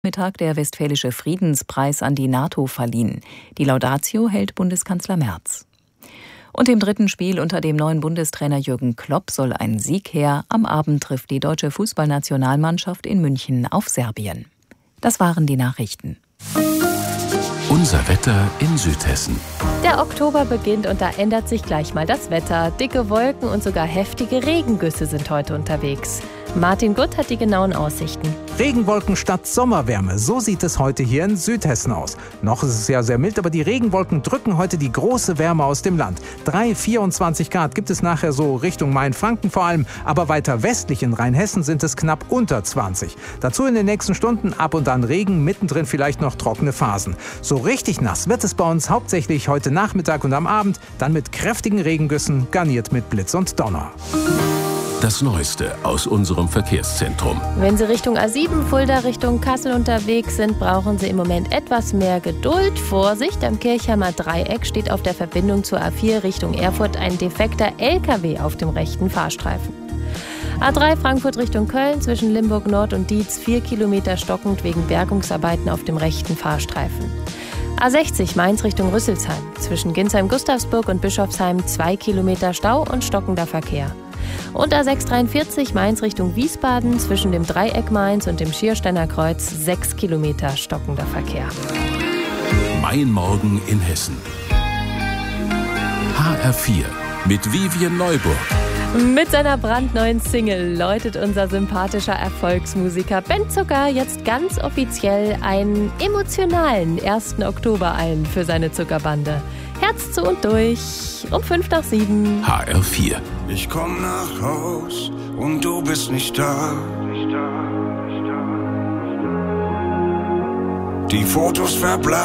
Mittag der Westfälische Friedenspreis an die NATO verliehen. Die Laudatio hält Bundeskanzler Merz. Und im dritten Spiel unter dem neuen Bundestrainer Jürgen Klopp soll ein Sieg her. Am Abend trifft die deutsche Fußballnationalmannschaft in München auf Serbien. Das waren die Nachrichten. Unser Wetter in Südhessen. Der Oktober beginnt und da ändert sich gleich mal das Wetter. Dicke Wolken und sogar heftige Regengüsse sind heute unterwegs. Martin Gutt hat die genauen Aussichten. Regenwolken statt Sommerwärme, so sieht es heute hier in Südhessen aus. Noch ist es ja sehr mild, aber die Regenwolken drücken heute die große Wärme aus dem Land. 24 Grad gibt es nachher so Richtung Main-Franken vor allem, aber weiter westlich in Rheinhessen sind es knapp unter 20. Dazu in den nächsten Stunden ab und an Regen, mittendrin vielleicht noch trockene Phasen. So richtig nass wird es bei uns hauptsächlich heute Nachmittag und am Abend, dann mit kräftigen Regengüssen, garniert mit Blitz und Donner. Das Neueste aus unserem Verkehrszentrum. Wenn Sie Richtung A7 Fulda Richtung Kassel unterwegs sind, brauchen Sie im Moment etwas mehr Geduld. Vorsicht, am Kirchheimer Dreieck steht auf der Verbindung zur A4 Richtung Erfurt ein defekter LKW auf dem rechten Fahrstreifen. A3 Frankfurt Richtung Köln zwischen Limburg Nord und Dietz 4 Kilometer stockend wegen Bergungsarbeiten auf dem rechten Fahrstreifen. A60 Mainz Richtung Rüsselsheim zwischen Ginsheim-Gustavsburg und Bischofsheim 2 Kilometer Stau und stockender Verkehr. Und A643 Mainz Richtung Wiesbaden zwischen dem Dreieck Mainz und dem Schiersteiner Kreuz 6 Kilometer stockender Verkehr. Mein Morgen in Hessen. HR4 mit Vivian Neuburg. Mit seiner brandneuen Single läutet unser sympathischer Erfolgsmusiker Ben Zucker jetzt ganz offiziell einen emotionalen 1. Oktober ein für seine Zuckerbande. Herz zu und durch, um 6:55. HR4. Ich komm nach Haus und du bist nicht da. Die Fotos verblassen.